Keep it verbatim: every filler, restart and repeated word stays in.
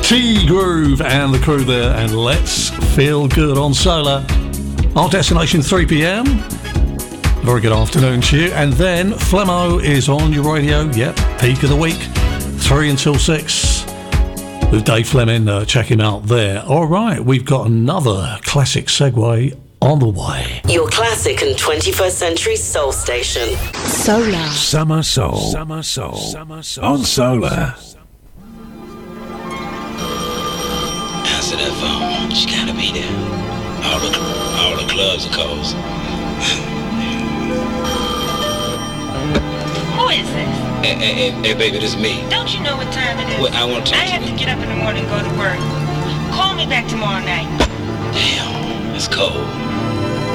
T-Groove and the crew there, and Let's Feel Good on Solar. Our destination, three p.m. Very good afternoon to you. And then Flemo is on your radio. Yep, peak of the week, three until six. With Dave Fleming, uh, check him out there. All right, we've got another classic segue on the way. Your classic and twenty-first century soul station. Solar. Summer Soul. Summer Soul. Summer Soul. On Solar. Answer that phone. She gotta be there. All the all the clubs are closed. Who is this? Hey, hey, hey, hey, baby, this is me. Don't you know what time it is? Well, I want to talk I to have you. to get up in the morning and go to work. Call me back tomorrow night. Damn, it's cold.